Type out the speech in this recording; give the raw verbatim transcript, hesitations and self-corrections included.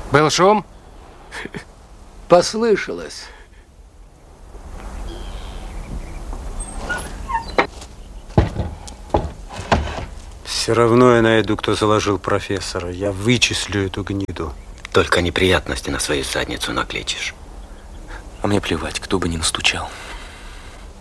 Был шум? Послышалось. Все равно я найду, кто заложил профессора. Я вычислю эту гниду. Только неприятности на свою задницу накличешь. А мне плевать, кто бы ни настучал.